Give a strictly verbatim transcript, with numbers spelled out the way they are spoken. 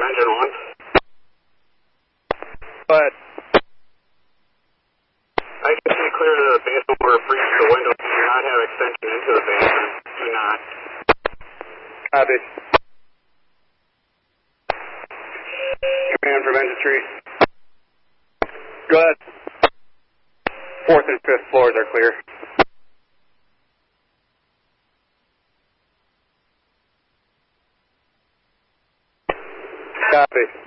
engine one. But I can see clear to the basement where it freezes the window. Do not have extension into the basement. Do not. copy. Command from engine three. Go ahead. Fourth and fifth floors are clear. Copy.